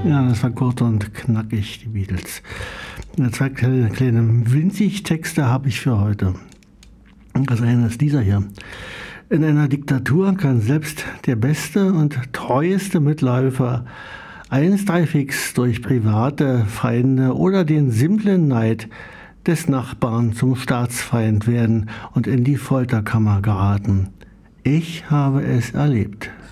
Ja, das war kurz und knackig, die Beatles. Zwei kleine winzig Texte habe ich für heute. Das eine ist dieser hier. In einer Diktatur kann selbst der beste und treueste Mitläufer einst fix durch private Feinde oder den simplen Neid des Nachbarn zum Staatsfeind werden und in die Folterkammer geraten. Ich habe es erlebt.